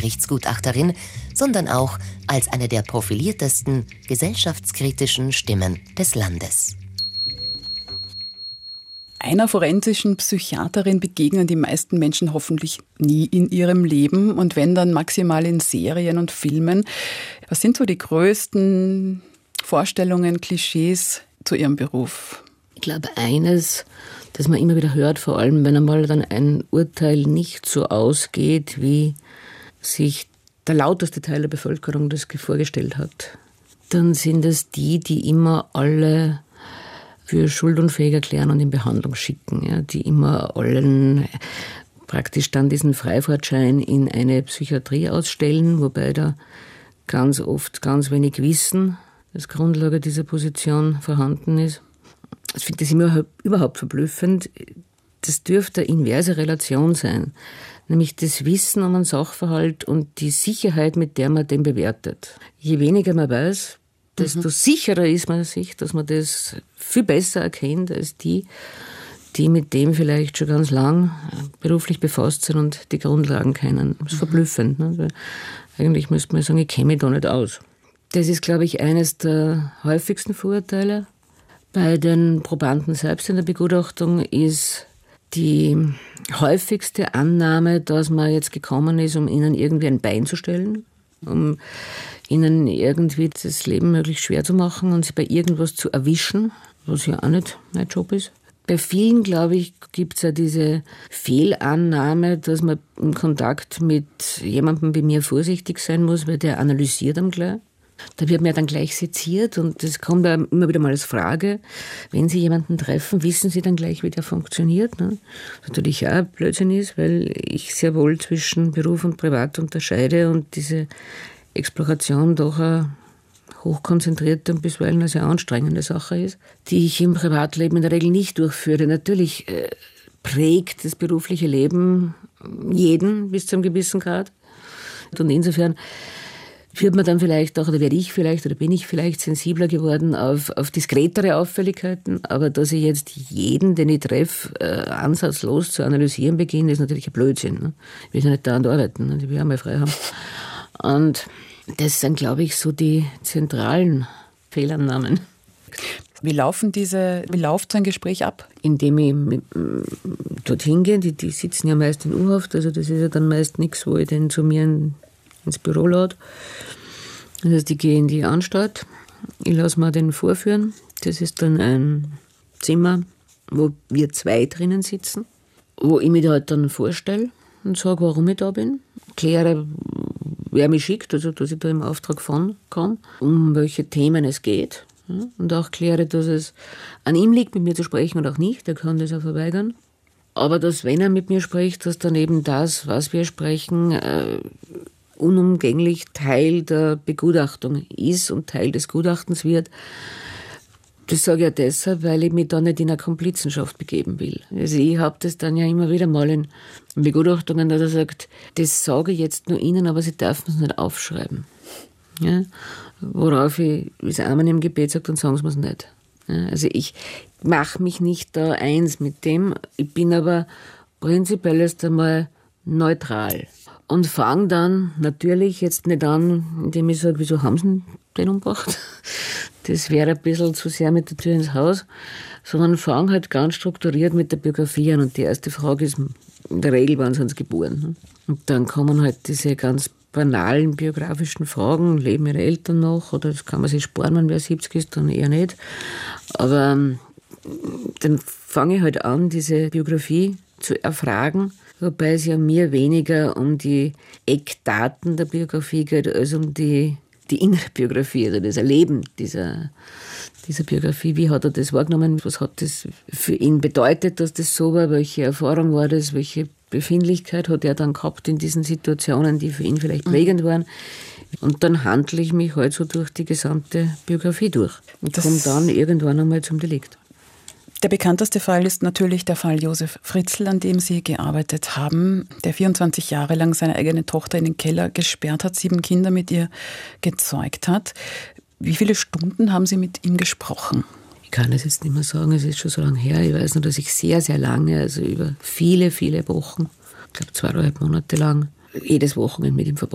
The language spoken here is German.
Gerichtsgutachterin, sondern auch als eine der profiliertesten gesellschaftskritischen Stimmen des Landes. Einer forensischen Psychiaterin begegnen die meisten Menschen hoffentlich nie in ihrem Leben und wenn, dann maximal in Serien und Filmen. Was sind so die größten Vorstellungen, Klischees zu Ihrem Beruf? Ich glaube, eines, das man immer wieder hört, vor allem wenn einmal dann ein Urteil nicht so ausgeht, wie sich der lauteste Teil der Bevölkerung das vorgestellt hat, dann sind es die immer alle für schuldunfähig erklären und in Behandlung schicken, ja, die immer allen praktisch dann diesen Freifahrtschein in eine Psychiatrie ausstellen, wobei da ganz oft ganz wenig Wissen als Grundlage dieser Position vorhanden ist. Ich finde das immer überhaupt verblüffend. Das dürfte eine inverse Relation sein, nämlich das Wissen um einen Sachverhalt und die Sicherheit, mit der man den bewertet. Je weniger man weiß, desto sicherer ist man sich, dass man das viel besser erkennt als die mit dem vielleicht schon ganz lang beruflich befasst sind und die Grundlagen kennen. Das ist verblüffend. Ne? Weil eigentlich müsste man sagen, ich kenne mich da nicht aus. Das ist, glaube ich, eines der häufigsten Vorurteile. Bei den Probanden selbst in der Begutachtung ist die häufigste Annahme, dass man jetzt gekommen ist, um ihnen irgendwie ein Bein zu stellen, um ihnen irgendwie das Leben möglichst schwer zu machen und sie bei irgendwas zu erwischen, was ja auch nicht mein Job ist. Bei vielen, glaube ich, gibt es ja diese Fehlannahme, dass man im Kontakt mit jemandem wie mir vorsichtig sein muss, weil der analysiert am gleich. Da wird man ja dann gleich seziert und das kommt ja immer wieder mal als Frage. Wenn Sie jemanden treffen, wissen Sie dann gleich, wie der funktioniert? Ne? Was natürlich auch Blödsinn ist, weil ich sehr wohl zwischen Beruf und Privat unterscheide und diese Exploration doch eine hochkonzentrierte und bisweilen eine sehr anstrengende Sache ist, die ich im Privatleben in der Regel nicht durchführe. Natürlich prägt das berufliche Leben jeden bis zu einem gewissen Grad. Und insofern wird man dann vielleicht auch, oder werde ich vielleicht, oder bin ich vielleicht sensibler geworden auf diskretere Auffälligkeiten. Aber dass ich jetzt jeden, den ich treffe, ansatzlos zu analysieren beginne, ist natürlich ein Blödsinn. Ne? Ich will ja nicht dauernd arbeiten, ne? Ich will auch mal frei haben. Und das sind, glaube ich, so die zentralen Fehlannahmen. Wie läuft so ein Gespräch ab? Indem ich dorthin gehe, die sitzen ja meist in U-Haft, also das ist ja dann meist nichts, wo ich den zu mir ins Büro lade. Das heißt, ich gehe in die Anstalt, ich lasse mir den vorführen. Das ist dann ein Zimmer, wo wir zwei drinnen sitzen, wo ich mich da halt dann vorstelle und sage, warum ich da bin. Kläre, wer mich schickt, also dass ich da im Auftrag von komme, um welche Themen es geht. Und auch kläre, dass es an ihm liegt, mit mir zu sprechen oder auch nicht. Er kann das auch verweigern. Aber dass, wenn er mit mir spricht, dass dann eben das, was wir sprechen, unumgänglich Teil der Begutachtung ist und Teil des Gutachtens wird. Das sage ich ja deshalb, weil ich mich da nicht in eine Komplizenschaft begeben will. Also ich habe das dann ja immer wieder mal in Begutachtungen, dass er sagt, das sage ich jetzt nur Ihnen, aber Sie dürfen es nicht aufschreiben. Ja? Worauf ich, wie es einmal im Gebet sagt, dann sagen Sie mir es nicht. Ja? Also ich mache mich nicht da eins mit dem, ich bin aber prinzipiell erst einmal neutral. Und fange dann natürlich jetzt nicht an, indem ich sage, wieso haben Sie den umgebracht? Das wäre ein bisschen zu sehr mit der Tür ins Haus. Sondern fange halt ganz strukturiert mit der Biografie an. Und die erste Frage ist, in der Regel, wann sind Sie geboren? Und dann kommen halt diese ganz banalen biografischen Fragen. Leben Ihre Eltern noch? Oder das kann man sich sparen, wenn wer 70 ist, dann eher nicht. Aber dann fange ich halt an, diese Biografie zu erfragen. Wobei es ja mir weniger um die Eckdaten der Biografie geht, als um die innere Biografie, also das Erleben dieser Biografie. Wie hat er das wahrgenommen? Was hat das für ihn bedeutet, dass das so war? Welche Erfahrung war das? Welche Befindlichkeit hat er dann gehabt in diesen Situationen, die für ihn vielleicht prägend waren? Und dann handle ich mich halt so durch die gesamte Biografie durch und komme dann irgendwann einmal zum Delikt. Der bekannteste Fall ist natürlich der Fall Josef Fritzl, an dem Sie gearbeitet haben, der 24 Jahre lang seine eigene Tochter in den Keller gesperrt hat, 7 Kinder mit ihr gezeugt hat. Wie viele Stunden haben Sie mit ihm gesprochen? Ich kann es jetzt nicht mehr sagen, es ist schon so lange her. Ich weiß nur, dass ich sehr, sehr lange, also über viele, viele Wochen, ich glaube 2,5 Monate lang, jedes Wochenende mit ihm verbracht